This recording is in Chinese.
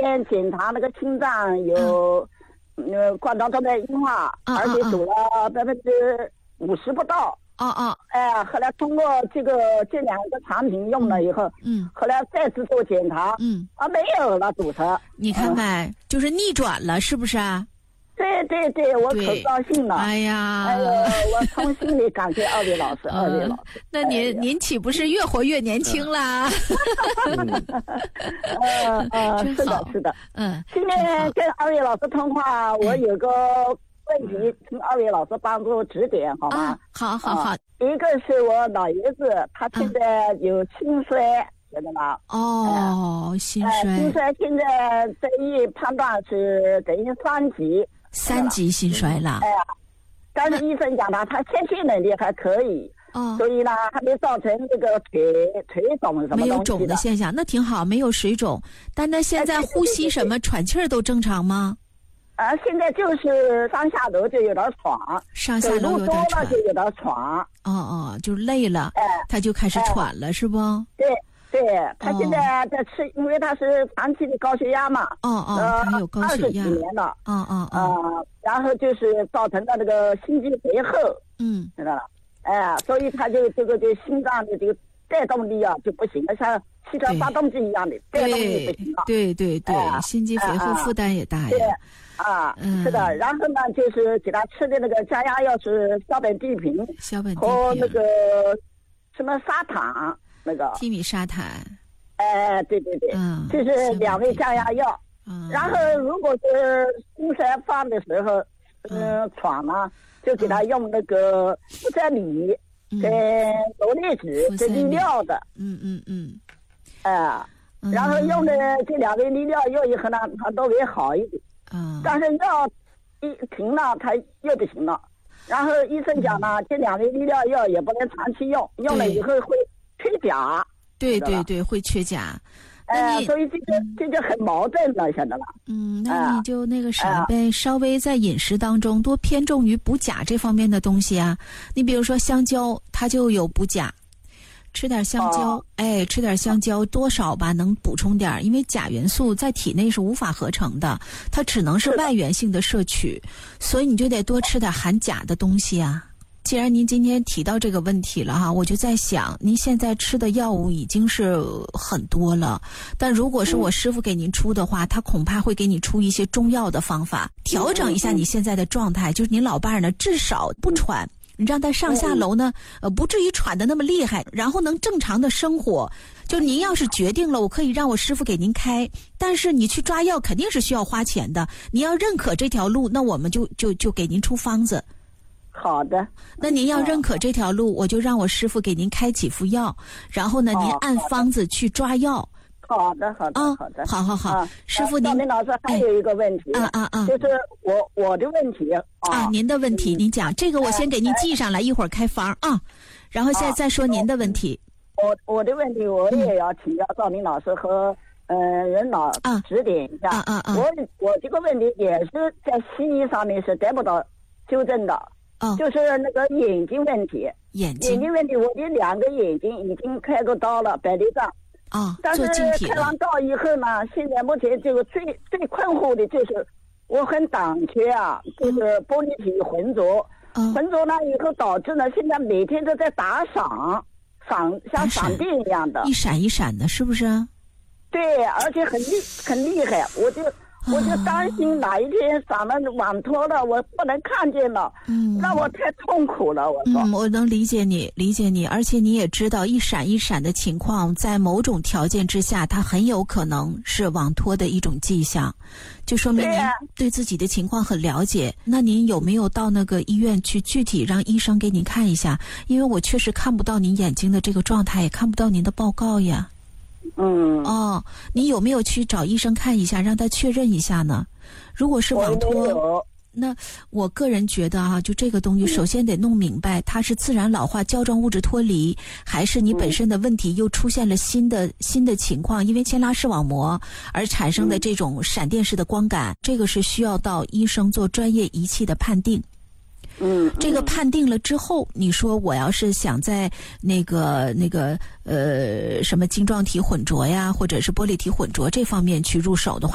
天检查那个心脏有冠状动脉硬化，而且走了50%不到。后来通过这两个产品用了以后，后来再次做检查，没有了堵塞。 你看看，就是逆转了，是不是啊？ 对，我可高兴了。 哎呀， 我从心里感谢二位老师，二位老师。 那您岂不是越活越年轻啦？ 是的。今天跟二位老师通话，我有个问题，请二位老师帮助指点，好吗？ 好。 一个是我老爷子，他现在有心衰，晓得吗？ 心衰。 心衰现在这一判断是等于3级心衰了。 但是医生讲他谦虚能力还可以，所以呢还没造成这个腿肿什么东西的。 没有肿的现象，那挺好，没有水肿。但那现在呼吸什么喘气儿都正常吗？ 现在就是上下楼就有点喘， 上下楼有点喘， 就有点喘。 就累了，他就开始喘了，是不？ 对，他现在在吃，因为他是长期的高血压嘛。 他有高血压 20几年了。然后就是造成了那个心肌肥厚。知道了。所以他就这个心脏的这个带动力就不行了，像汽车发动机一样的带动力不行了。 对，心肌肥厚负担也大呀。 是的。然后呢，就是给他吃的那个降压药是硝苯地平和那个什么砂糖。那个替米沙坦， 对，这是2味降压药。然后如果是心衰发的时候，喘呢，就给他用那个呋塞米跟罗列酯，这利尿的。然后用的这2味利尿药以后呢，他都会好一点。但是药一停了，他又不行了。然后医生讲呢，这2味利尿药也不能长期用，用了以后会缺钾。对， 会缺钾。 所以这就很矛盾了，晓得吧？ 那你就那个啥呗，稍微在饮食当中多偏重于补钾这方面的东西啊。你比如说香蕉，它就有补钾，吃点香蕉，吃点香蕉多少吧，能补充点，因为钾元素在体内是无法合成的，它只能是外源性的摄取，所以你就得多吃点含钾的东西啊。既然您今天提到这个问题了哈，我就在想，您现在吃的药物已经是很多了，但如果是我师傅给您出的话，他恐怕会给你出一些中药的方法，调整一下你现在的状态，就是您老伴儿呢至少不喘，你让他上下楼呢，不至于喘得那么厉害，然后能正常的生活。就您要是决定了，我可以让我师傅给您开，但是你去抓药肯定是需要花钱的，你要认可这条路，那我们就给您出方子。 好的， 那您要认可这条路，我就让我师傅给您开几副药，然后呢，您按方子去抓药。 好的， 好，师傅您。 赵明老师还有一个问题，就是我的问题您的问题，您讲这个，我先给您记上来，一会儿开房啊，然后现在再说您的问题。 我的问题我也要请教赵明老师和任老指点一下。我这个问题也是在西医上面是得不到纠正的。就是那个眼睛问题，眼睛问题，我的2个眼睛已经开过刀了，100厘脏。但是开完刀以后呢，现在目前这个最困惑的就是我很胆怯啊，就是玻璃体浑浊，浑浊了以后导致呢，现在每天都在打闪，像闪电一样的， 一闪一闪的，是不是？ 对，而且很厉害，我就担心哪一天闪了网脱了，我不能看见了，让我太痛苦了。 我能理解你，而且你也知道，一闪一闪的情况，在某种条件之下，它很有可能是网脱的一种迹象，就说明您对自己的情况很了解。那您有没有到那个医院去具体让医生给您看一下？因为我确实看不到您眼睛的这个状态，也看不到您的报告呀。你有没有去找医生看一下，让他确认一下呢？如果是网脱，那我个人觉得就这个东西，首先得弄明白，它是自然老化胶状物质脱离，还是你本身的问题又出现了新的情况，因为牵拉视网膜而产生的这种闪电式的光感，这个是需要到医生做专业仪器的判定。这个判定了之后，你说我要是想在那个什么晶状体混浊呀，或者是玻璃体混浊这方面去入手的话，